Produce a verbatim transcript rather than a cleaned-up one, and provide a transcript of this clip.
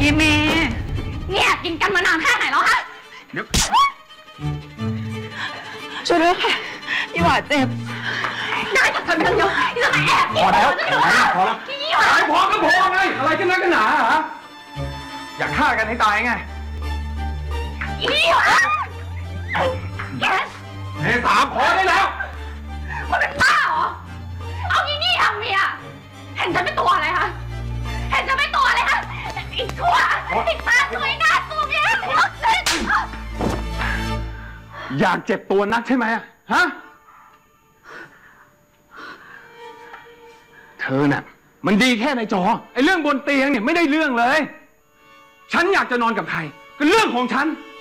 เยเมเนี่ยกินกันมานานแค่ไหนแล้วฮะเดี๋ยวช่วยด้วยค่ะยี่หว่าเจ็บได้จากเธอไม่ต้องเยอะจะมาแอบพอแล้วพอแล้วพอแล้วยี่หว่าพอก็พอไงอะไรกันนักกันหนาฮะอยากฆ่ากันให้ตายไงยี่หว่าแกเฮ้สามพอได้แล้วมันเป็นบ้าเหรอเอายี่นี่ทำเมียเห็นฉันเป็นตัวอะไรคะเห็นฉันเป็นตัวอะไรคะอีกชั่วอีกตาตัวอีกหน้าตัวเมียรักเส้นอยากเจ็บตัวนักใช่ไหมอะฮะเธอน่ะมันดีแค่ในจอไอ้เรื่องบนเตียงเนี่ยไม่ได้เรื่องเลยฉันอยากจะนอนกับใครก็เรื่องของฉัน